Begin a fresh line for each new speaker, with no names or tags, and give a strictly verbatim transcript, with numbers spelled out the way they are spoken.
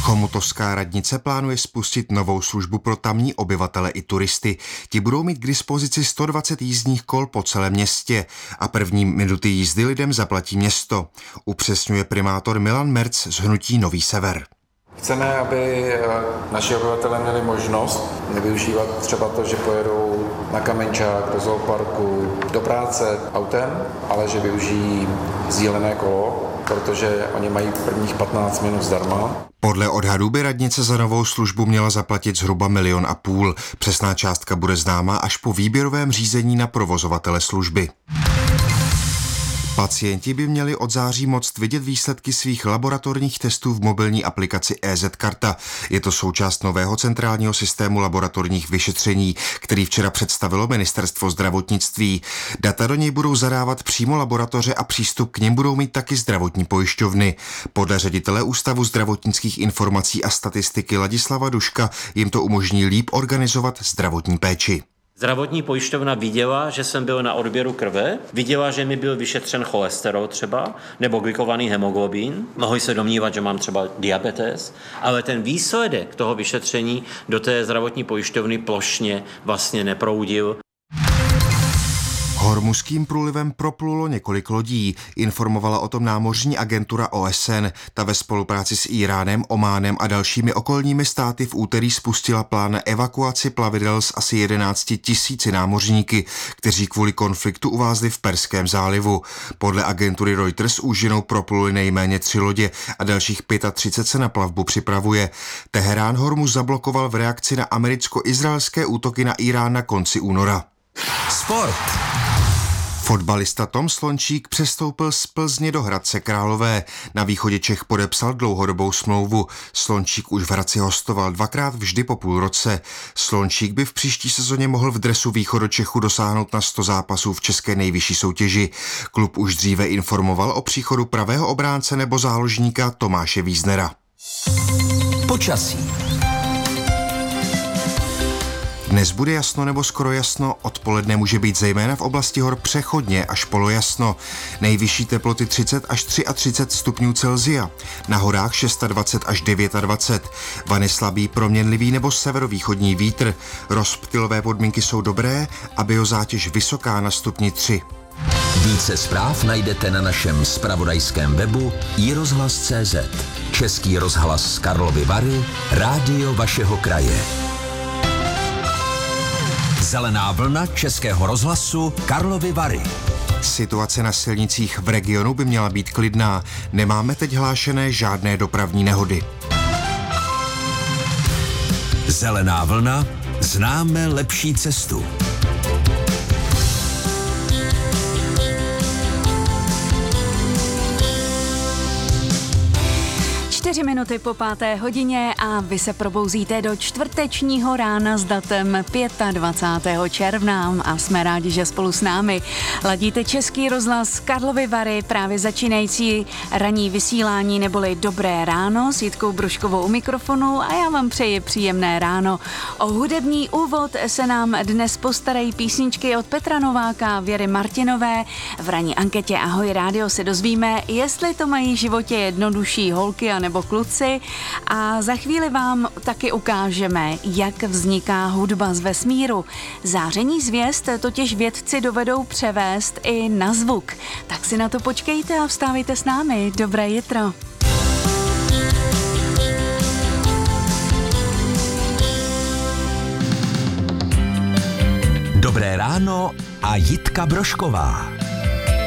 Chomutovská radnice plánuje spustit novou službu pro tamní obyvatele i turisty. Ti budou mít k dispozici sto dvacet jízdních kol po celém městě a první minuty jízdy lidem zaplatí město. Upřesňuje primátor Milan Merc z hnutí Nový Sever.
Chceme, aby naši obyvatelé měli možnost využívat třeba to, že pojedou na Kamenčák, do zooparku, do práce autem, ale že využijí sdílené kolo, protože oni mají prvních patnáct minut zdarma.
Podle odhadů by radnice za novou službu měla zaplatit zhruba milion a půl. Přesná částka bude známa až po výběrovém řízení na provozovatele služby. Pacienti by měli od září moct vidět výsledky svých laboratorních testů v mobilní aplikaci E Z Karta. Je to součást nového centrálního systému laboratorních vyšetření, který včera představilo Ministerstvo zdravotnictví. Data do něj budou zadávat přímo laboratoře a přístup k nim budou mít taky zdravotní pojišťovny. Podle ředitele Ústavu zdravotnických informací a statistiky Ladislava Duška jim to umožní líp organizovat zdravotní péči.
Zdravotní pojišťovna viděla, že jsem byl na odběru krve, viděla, že mi byl vyšetřen cholesterol třeba, nebo glykovaný hemoglobin, mohli se domnívat, že mám třeba diabetes, ale ten výsledek toho vyšetření do té zdravotní pojišťovny plošně vlastně neproudil.
Hormuzským průlivem proplulo několik lodí, informovala o tom námořní agentura O S N. Ta ve spolupráci s Íránem, Ománem a dalšími okolními státy v úterý spustila plán na evakuaci plavidel s asi jedenácti tisíci námořníky, kteří kvůli konfliktu uvázli v Perském zálivu. Podle agentury Reuters úžinou propluli nejméně tři lodě a dalších třicet pět se na plavbu připravuje. Teherán Hormuz zablokoval v reakci na americko-izraelské útoky na Irán na konci února.
Sport.
Fotbalista Tom Slončík přestoupil z Plzně do Hradce Králové. Na východě Čech podepsal dlouhodobou smlouvu. Slončík už v Hradci hostoval dvakrát vždy po půl roce. Slončík by v příští sezóně mohl v dresu Východočechu dosáhnout na sto zápasů v české nejvyšší soutěži. Klub už dříve informoval o příchodu pravého obránce nebo záložníka Tomáše Víznera.
Počasí.
Dnes bude jasno nebo skoro jasno, odpoledne může být zejména v oblasti hor přechodně až polojasno. Nejvyšší teploty třicet až třicet tři stupňů Celsia. Na horách dvacet šest až dvacet devět. Vany slabý, proměnlivý nebo severovýchodní vítr. Rozptylové podmínky jsou dobré a biozátěž vysoká na stupni tři.
Více zpráv najdete na našem zpravodajském webu i rozhlas tečka cé zet. Český rozhlas z Karlovy Vary, rádio vašeho kraje. Zelená vlna Českého rozhlasu Karlovy Vary.
Situace na silnicích v regionu by měla být klidná. Nemáme teď hlášené žádné dopravní nehody.
Zelená vlna, známe lepší cestu.
Čtyři minuty po páté hodině a vy se probouzíte do čtvrtečního rána s datem dvacátého pátého června a jsme rádi, že spolu s námi ladíte Český rozhlas Karlovy Vary, právě začínající ranní vysílání neboli Dobré ráno s Jitkou Bruškovou u mikrofonu a já vám přeji příjemné ráno. O hudební úvod se nám dnes postarají písničky od Petra Nováka, Věry Martinové. V ranní anketě Ahoj rádio se dozvíme, jestli to mají v životě jednodušší holky a nebo kluci a za chvíli vám taky ukážeme, jak vzniká hudba z vesmíru. Záření zvěst totiž vědci dovedou převést i na zvuk. Tak si na to počkejte a vstávejte s námi. Dobré jitro.
Dobré ráno a Jitka Brošková.